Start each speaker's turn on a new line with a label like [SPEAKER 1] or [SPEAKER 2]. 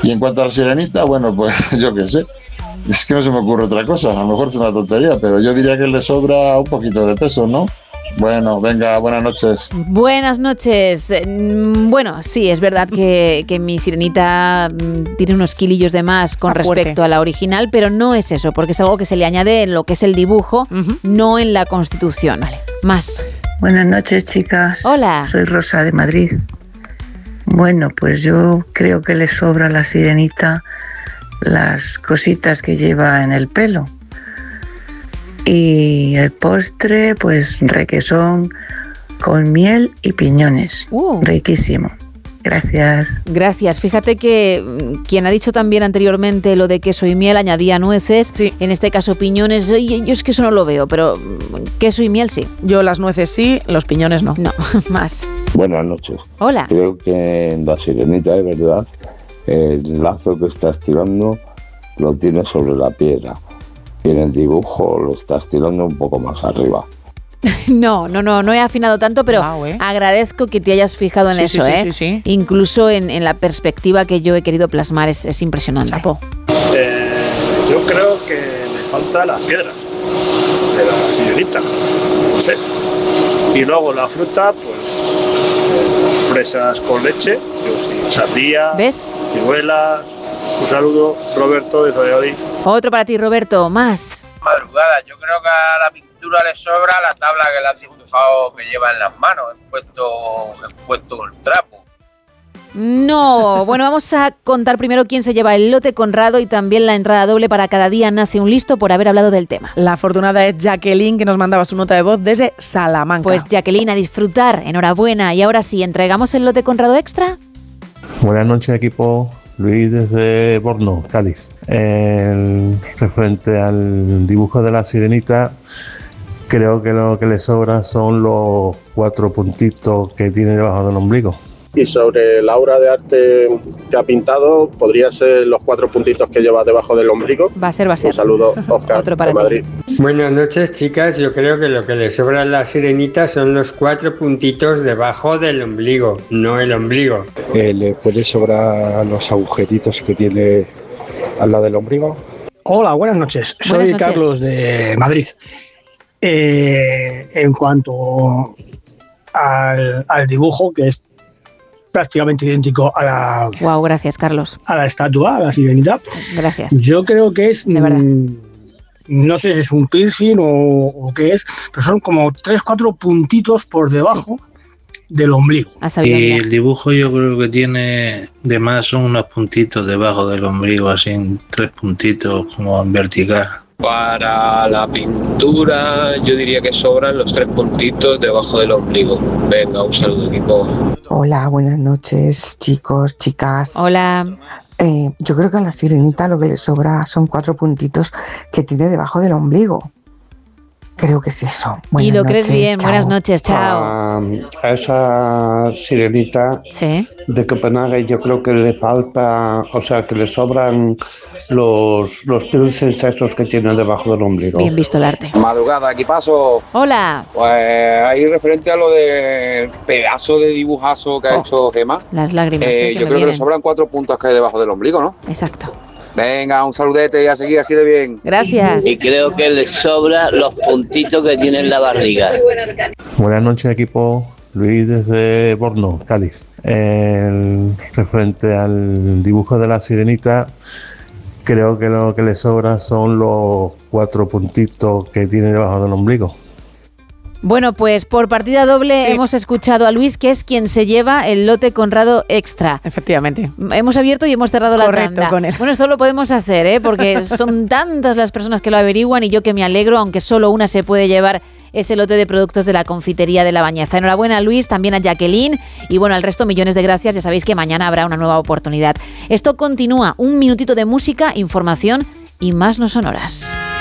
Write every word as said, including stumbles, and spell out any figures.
[SPEAKER 1] Y en cuanto a la sirenita, bueno, pues yo qué sé. Es que no se me ocurre otra cosa. A lo mejor es una tontería, pero yo diría que le sobra un poquito de peso, ¿no? Bueno, venga, buenas noches.
[SPEAKER 2] Buenas noches. Bueno, sí, es verdad que, que mi sirenita tiene unos kilillos de más con
[SPEAKER 3] Está
[SPEAKER 2] respecto
[SPEAKER 3] fuerte.
[SPEAKER 2] a la original, pero no es eso, porque es algo que se le añade en lo que es el dibujo, uh-huh. no en la constitución. Vale. Más.
[SPEAKER 4] Buenas noches, chicas.
[SPEAKER 2] Hola.
[SPEAKER 4] Soy Rosa de Madrid. Bueno, pues yo creo que le sobra a la sirenita las cositas que lleva en el pelo. Y el postre, pues requesón con miel y piñones.
[SPEAKER 2] Uh.
[SPEAKER 4] Riquísimo. Gracias.
[SPEAKER 2] Gracias. Fíjate que quien ha dicho también anteriormente lo de queso y miel añadía nueces.
[SPEAKER 3] Sí.
[SPEAKER 2] En este caso piñones. Yo, yo es que eso no lo veo, pero queso y miel sí.
[SPEAKER 3] Yo las nueces sí, los piñones no.
[SPEAKER 2] No, más.
[SPEAKER 5] Buenas noches.
[SPEAKER 2] Hola.
[SPEAKER 5] Creo que en la sirenita, de verdad, el lazo que estás tirando lo tienes sobre la piedra. Y en el dibujo lo estás tirando un poco más arriba.
[SPEAKER 2] No, no, no, no he afinado tanto, pero
[SPEAKER 3] wow, ¿eh?
[SPEAKER 2] agradezco que te hayas fijado en
[SPEAKER 3] sí,
[SPEAKER 2] eso,
[SPEAKER 3] sí,
[SPEAKER 2] ¿eh?
[SPEAKER 3] Sí, sí, sí.
[SPEAKER 2] Incluso en, en la perspectiva que yo he querido plasmar es, es impresionante.
[SPEAKER 3] Chapo.
[SPEAKER 6] Eh, yo creo que me falta la piedra de la sirenita, no sé. Y luego la fruta, pues fresas con leche, yo sí, sandía,
[SPEAKER 2] ¿ves?
[SPEAKER 6] ciruelas. Un saludo, Roberto de Valladolid.
[SPEAKER 2] Otro para ti, Roberto, más.
[SPEAKER 7] Madrugada, yo creo que a la pintura le sobra la tabla que le ha dibujado que lleva en las manos, he puesto, he puesto el trapo.
[SPEAKER 2] No, bueno, vamos a contar primero quién se lleva el lote Conrado y también la entrada doble para Cada día nace un listo por haber hablado del tema.
[SPEAKER 3] La afortunada es Jacqueline, que nos mandaba su nota de voz desde Salamanca.
[SPEAKER 2] Pues Jacqueline, a disfrutar, enhorabuena. Y ahora sí, ¿entregamos el lote Conrado extra?
[SPEAKER 8] Buenas noches, equipo. Luis desde Borno, Cádiz. El, referente al dibujo de la sirenita, creo que lo que le sobra son los cuatro puntitos que tiene debajo del ombligo.
[SPEAKER 9] Y sobre la obra de arte que ha pintado, podría ser los cuatro puntitos que lleva debajo del ombligo.
[SPEAKER 2] Va a ser, va a ser.
[SPEAKER 9] Un saludo, Oscar,
[SPEAKER 2] Otro para
[SPEAKER 9] de Madrid.
[SPEAKER 10] Ti. Buenas noches, chicas. Yo creo que lo que le sobra a la sirenita son los cuatro puntitos debajo del ombligo, no el ombligo.
[SPEAKER 11] Eh, ¿Le puede sobrar los agujeritos que tiene al lado del ombligo?
[SPEAKER 12] Hola, buenas noches. Soy
[SPEAKER 2] buenas noches.
[SPEAKER 12] Carlos de Madrid. Eh, en cuanto al, al dibujo, que es prácticamente idéntico a la...
[SPEAKER 2] Wow, gracias, Carlos.
[SPEAKER 12] A la estatua, a la sirenita.
[SPEAKER 2] Gracias.
[SPEAKER 12] Yo creo que es...
[SPEAKER 2] De verdad.
[SPEAKER 12] Mmm, no sé si es un piercing o, o qué es, pero son como tres, cuatro puntitos por debajo sí. del ombligo.
[SPEAKER 13] Y el dibujo yo creo que tiene de más son unos puntitos debajo del ombligo, así tres puntitos como en vertical.
[SPEAKER 14] Para la pintura yo diría que sobran los tres puntitos debajo del ombligo. Venga, un saludo, equipo.
[SPEAKER 15] Hola, buenas noches, chicos, chicas.
[SPEAKER 2] Hola.
[SPEAKER 15] Eh, yo creo que a la sirenita lo que le sobra son cuatro puntitos que tiene debajo del ombligo. Creo que es eso. Buenas
[SPEAKER 2] y lo
[SPEAKER 15] noches,
[SPEAKER 2] crees bien.
[SPEAKER 15] chao.
[SPEAKER 2] Buenas noches, chao.
[SPEAKER 16] A, a esa sirenita
[SPEAKER 2] ¿Sí?
[SPEAKER 16] de Copenhague yo creo que le falta, o sea, que le sobran los, los piercings esos que tiene debajo del ombligo.
[SPEAKER 2] Bien visto el arte.
[SPEAKER 17] Madrugada, aquí paso.
[SPEAKER 2] Hola.
[SPEAKER 17] Pues ahí referente a lo del pedazo de dibujazo que oh. ha hecho Gemma.
[SPEAKER 2] Las lágrimas.
[SPEAKER 17] Eh,
[SPEAKER 2] ¿eh?
[SPEAKER 17] yo
[SPEAKER 2] que
[SPEAKER 17] creo
[SPEAKER 2] vienen.
[SPEAKER 17] que le sobran cuatro puntos que hay debajo del ombligo, ¿no?
[SPEAKER 2] Exacto.
[SPEAKER 17] Venga, un saludete y a seguir así de bien.
[SPEAKER 2] Gracias.
[SPEAKER 18] Y creo que le sobra los puntitos que tiene en la barriga.
[SPEAKER 8] Buenas noches, equipo. Luis desde Borno, Cádiz. El, referente al dibujo de la sirenita, creo que lo que le sobra son los cuatro puntitos que tiene debajo del ombligo.
[SPEAKER 2] Bueno, pues por partida doble
[SPEAKER 3] sí.
[SPEAKER 2] hemos escuchado a Luis, que es quien se lleva el lote Conrado extra.
[SPEAKER 3] Efectivamente.
[SPEAKER 2] Hemos abierto y hemos cerrado
[SPEAKER 3] Correcto,
[SPEAKER 2] la tanda.
[SPEAKER 3] con él.
[SPEAKER 2] Bueno, esto lo podemos hacer, ¿eh? Porque son tantas las personas que lo averiguan y yo que me alegro, aunque solo una se puede llevar ese lote de productos de la confitería de La Bañeza. Enhorabuena a Luis, también a Jacqueline y bueno, al resto millones de gracias. Ya sabéis que mañana habrá una nueva oportunidad. Esto continúa, un minutito de música, información y más no sonoras.